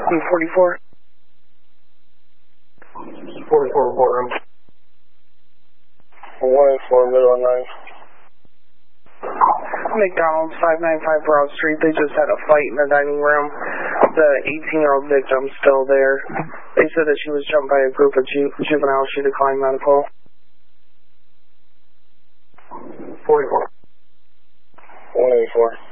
44. 44 courtroom. 184 middle of 9. McDonald's, 595 Broad Street. They just had a fight in the dining room. The 18-year-old victim's still there. They said that she was jumped by a group of juveniles. She declined medical. 44. 184.